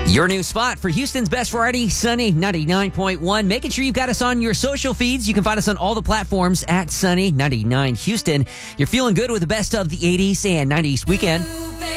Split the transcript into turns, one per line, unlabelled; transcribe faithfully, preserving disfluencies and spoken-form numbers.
Your new spot for Houston's Best Variety, Sunny ninety-nine point one. Making sure you've got us on your social feeds. You can find us on all the platforms at Sunny ninety-nine Houston. You're feeling good with the best of the eighties and nineties weekend.